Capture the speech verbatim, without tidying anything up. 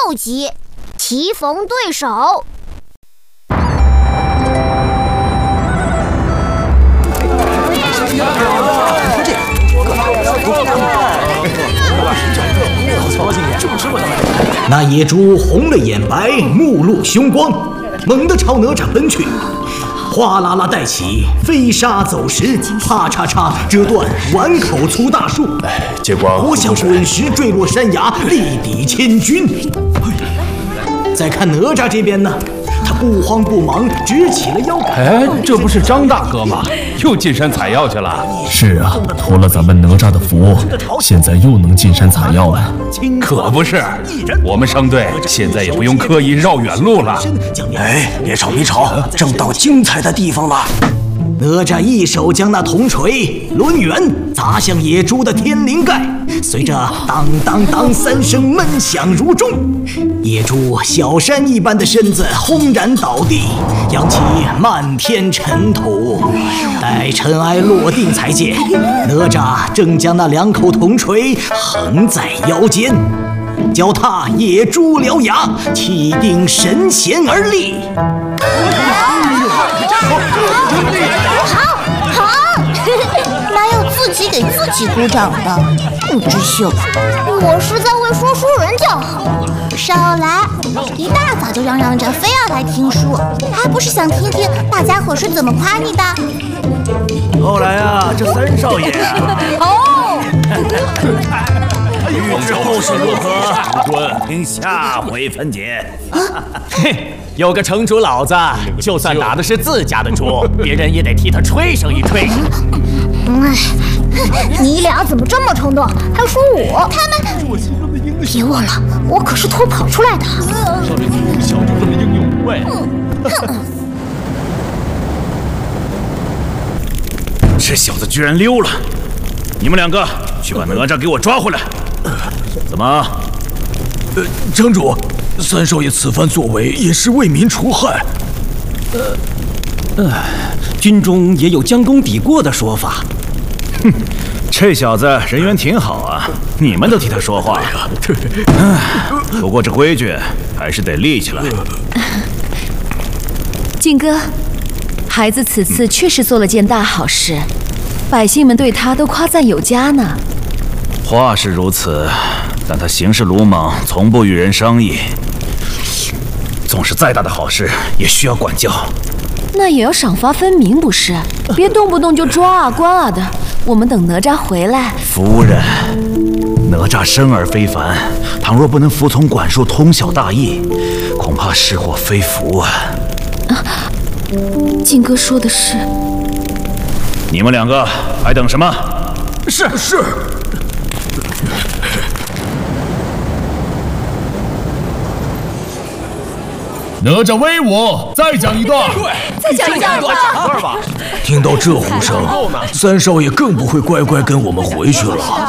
六集，棋逢对手。 那野猪红了眼白，目露凶光，猛地朝哪吒奔去，哗啦啦带起飞沙走石，啪嚓嚓折断碗口粗大树， 结果活像滚石坠落山崖，力抵千军。再看哪吒这边呢，他不慌不忙，直起了腰杆。 哎，这不是张大哥吗？又进山采药去了。 是啊，托了咱们哪吒的福，现在又能进山采药了。 可不是，我们商队现在也不用刻意绕远路了。 哎，别吵别吵，正到精彩的地方了。 哪吒一手将那铜锤抡圆，砸向野猪的天灵盖，随着当当当三声闷响如钟，野猪小山一般的身子轰然倒地，扬起漫天尘土。待尘埃落定才见，哪吒正将那两口铜锤横在腰间，脚踏野猪獠牙，气定神闲而立。 好，好，哪有自己给自己鼓掌的？不知秀，我是在为说书人叫好。少来，一大早就嚷嚷着非要来听书，还不是想听听大家伙是怎么夸你的？ 后来啊，这三少爷啊， 哦， 预知后事如何，听下回分解。 嘿，有个城主老子，就算打的是自家的猪，别人也得替他吹上一吹。 哎，你俩怎么这么冲动？还说我？他们，别忘了，我可是偷跑出来的。 小猪这么英勇无畏。 这小子居然溜了！你们两个去把哪吒给我抓回来。怎么？ 呃，城主，三少爷此番作为也是为民除害。 呃，呃，军中也有将功抵过的说法。 哼，这小子人缘挺好啊，你们都替他说话呀。唉，不过这规矩还是得立起来。 靖哥，孩子此次确实做了件大好事，百姓们对他都夸赞有加呢。 话是如此，但他行事鲁莽，从不与人商议。纵是再大的好事，也需要管教。 那也要赏罚分明，不是？别动不动就抓啊关啊的。我们等哪吒回来。 夫人，哪吒生而非凡，倘若不能服从管束，通晓大义，恐怕是祸非福啊！ 啊，靖哥说的是。 你们两个还等什么？ 是是。哪吒威武，再讲一段。 对，再讲一段吧。 听到这呼声，三少爷更不会乖乖跟我们回去了。